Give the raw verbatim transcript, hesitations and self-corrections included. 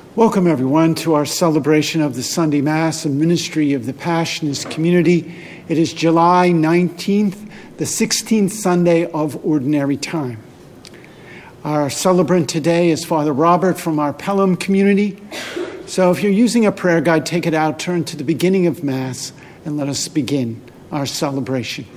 Welcome, everyone, to our celebration of the Sunday Mass and Ministry of the Passionist Community. It is July nineteenth, the sixteenth Sunday of Ordinary Time. Our celebrant today is Father Robert from our Pelham community. So if you're using a prayer guide, take it out, turn to the beginning of Mass, and let us begin our celebration.